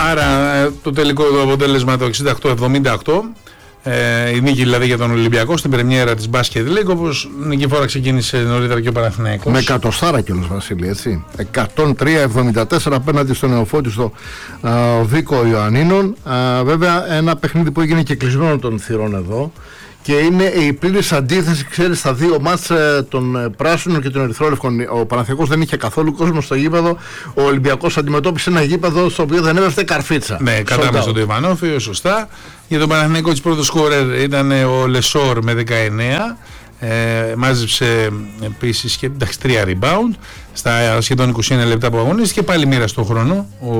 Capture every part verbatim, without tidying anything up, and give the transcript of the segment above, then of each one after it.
Άρα το τελικό το αποτέλεσμα το εξήντα οκτώ εβδομήντα οκτώ. Ε, η νίκη δηλαδή για τον Ολυμπιακό στην πρεμιέρα της Basket League, όπως νικηφόρα ξεκίνησε νωρίτερα και ο Παναθηναϊκός. Με εκατοστάρα κιόλας, Βασίλη, έτσι. εκατόν τρία εβδομήντα τέσσερα απέναντι στον νεοφώτιστο Βίκο Ιωαννίνων. Α, βέβαια, ένα παιχνίδι που έγινε και κλεισμένο των θυρών εδώ. Και είναι η πλήρης αντίθεση, ξέρεις, στα δύο μάτς των πράσινων και των ερυθρόλευκων. Ο Παναθηναϊκός δεν είχε καθόλου κόσμο στο γήπεδο. Ο Ολυμπιακός αντιμετώπισε ένα γήπεδο στο οποίο δεν έβρεφτε καρφίτσα. Ναι, κατάμεσα στον Ιβανόφιο, σωστά. Για τον Παναθηναϊκό της πρώτος σκόρερ ήταν ο Λεσόρ με δεκαεννέα. Ε, μάζεψε επίσης και εντάξει, τρία rebound στα σχεδόν είκοσι ένα λεπτά που αγωνίστηκε. Και πάλι μοίρα στον χρόνο ο,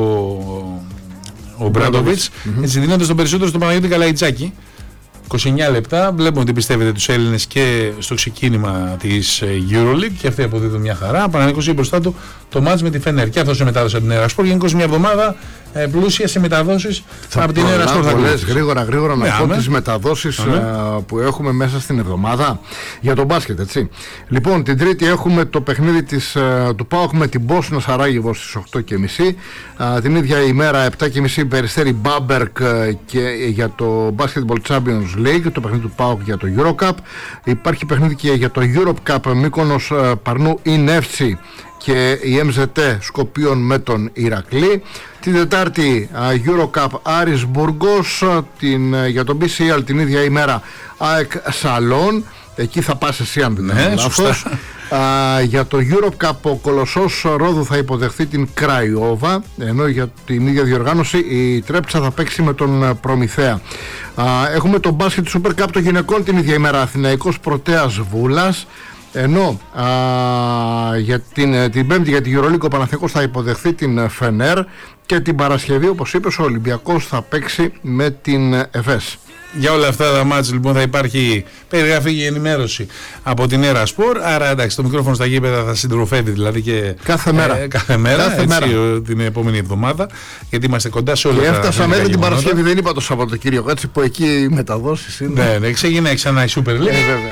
ο Μπράντοβιτς. Mm-hmm. Έτσι δίνοντας τον περισσότερο στον Παναγιώτη Καλαϊτζάκη. είκοσι εννέα λεπτά, βλέπουμε ότι πιστεύετε τους Έλληνες και στο ξεκίνημα της EuroLeague και αυτοί αποδίδουν μια χαρά. Ο Παναθηναϊκός είχε μπροστά του το μάτς με τη Φενέρ και αυτός σε μετάδοση από την Ερασπορ. Γενικώς μια εβδομάδα ε, πλούσια σε μεταδόσεις από την Ερασπορ. Θα λες γρήγορα γρήγορα να πω τις μεταδόσεις ε, που έχουμε μέσα στην εβδομάδα για τον μπάσκετ, έτσι. Λοιπόν, την Τρίτη έχουμε το παιχνίδι της, ε, του ΠΑΟΚ με την Μπόσνα Σαράγεβο στις οκτώ και μισή. Ε, την ίδια ημέρα επτά και μισή Περιστέρι Μπάμπερκ ε, και για το Basketball Champions League, το παιχνίδι του ΠΑΟΚ για το Eurocup. Υπάρχει παιχνίδι και για το Europe Cup Μύκονος ε, Παρνού Ινεύτσι και η εμ ζετ Σκοπίων με τον Ηρακλή. Την Τετάρτη Eurocup Άρης Μπουργκός, την, για τον μπι σι ελ την ίδια ημέρα ΑΕΚ Σαλόν. Εκεί θα πας εσύ αν δεν είναι λάθος. Για το Europe Cup ο Κολοσσός Ρόδου θα υποδεχθεί την Κραϊόβα, ενώ για την ίδια διοργάνωση η Τρέπτσα θα παίξει με τον Προμηθέα. Α, έχουμε το μπάσκετ Super Cup των γυναικών την ίδια ημέρα, Αθηναϊκός Πρωτέας Βούλας. Ενώ α, για την, την Πέμπτη για την EuroLeague ο Παναθηναϊκός θα υποδεχθεί την Φενέρ και την Παρασκευή, όπως είπες, ο Ολυμπιακός θα παίξει με την ΕΦΕΣ. Για όλα αυτά τα μάτς λοιπόν θα υπάρχει περιγραφή και ενημέρωση από την Ερασπορ. Άρα εντάξει, το μικρόφωνο στα γήπεδα θα συντροφεύει δηλαδή και κάθε μέρα, ε, κάθε μέρα, κάθε έτσι, μέρα. την επόμενη εβδομάδα, γιατί είμαστε κοντά σε όλα και τα. Έφτασα μέχρι την Παρασκευή, δεν είπα το Σαββατοκύριακο, έτσι που εκεί οι μεταδόσεις είναι. Ναι, ναι, ξεκινάει ξανά η Super League. Ε, βέβαια.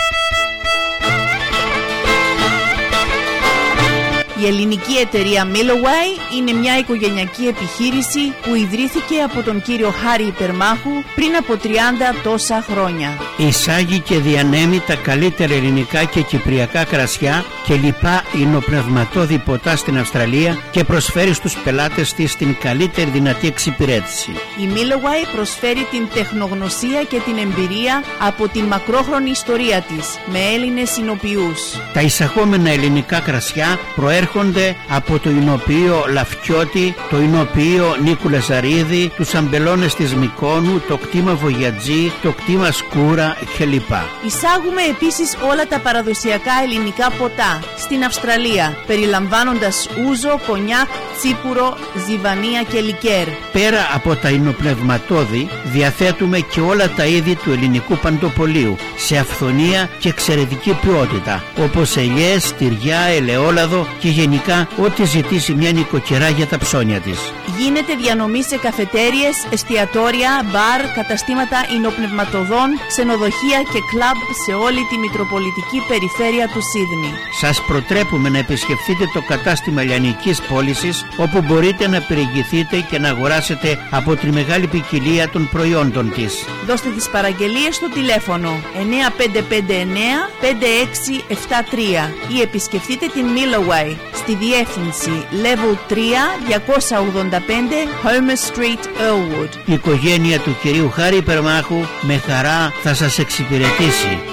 Η ελληνική εταιρεία Milloway είναι μια οικογενειακή επιχείρηση που ιδρύθηκε από τον κύριο Χάρη Υπερμάχου πριν από τριάντα τόσα χρόνια. Εισάγει και διανέμει τα καλύτερα ελληνικά και κυπριακά κρασιά και λοιπά υνοπνευματώδη ποτά στην Αυστραλία και προσφέρει στους πελάτες της την καλύτερη δυνατή εξυπηρέτηση. Η Milloway προσφέρει την τεχνογνωσία και την εμπειρία από την μακρόχρονη ιστορία της με Έλληνες υνοποιούς. Τα εισαγόμενα ελληνικά κρασιά προέρχονται από το εινοποιείο Λαφκιώτη, το εινοποιείο Νίκου Λαζαρίδη, τους αμπελώνες της Μικόνου, το κτήμα Βογιατζή, το κτήμα Σκούρα κλπ. Εισάγουμε επίσης όλα τα παραδοσιακά ελληνικά ποτά στην Αυστραλία, περιλαμβάνοντας ούζο, κονιάκ, τσίπουρο, ζιβανία και λικέρ. Πέρα από τα υνοπνευματώδη, διαθέτουμε και όλα τα είδη του ελληνικού παντοπολίου, σε αυθονία και εξαιρετική ποιότητα, όπως ελιές, τυριά, ελαιόλαδο και γενικά ό,τι ζητήσει μια νοικοκυρά για τα ψώνια της. Γίνεται διανομή σε καφετέριες, εστιατόρια, μπαρ, καταστήματα υνοπνευματοδών, ξενοδοχεία και κλαμπ σε όλη τη μητροπολιτική περιφέρεια του Σίδνη. Σας προτρέπουμε να επισκεφθείτε το κατάστημα λιανικής πώλησης, όπου μπορείτε να περιηγηθείτε και να αγοράσετε από τη μεγάλη ποικιλία των προϊόντων της. Δώστε τις παραγγελίες στο τηλέφωνο εννιά πέντε πέντε εννιά πέντε έξι επτά τρία ή επισκεφτείτε την Milloway στη διεύθυνση Level τρία διακόσια ογδόντα πέντε Homer Street, Earlwood. Η οικογένεια του κυρίου Χάρη Υπερμάχου με χαρά θα σας εξυπηρετήσει.